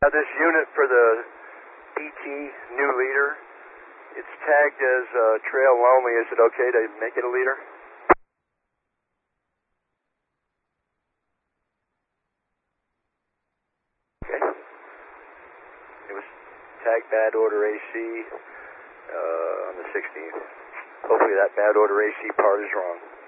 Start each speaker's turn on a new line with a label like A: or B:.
A: Now this unit for the PT new leader, it's tagged as trail lonely. Is it okay to make it a leader? Okay. It was tagged bad order AC on the 16th. Hopefully that bad order AC part is wrong.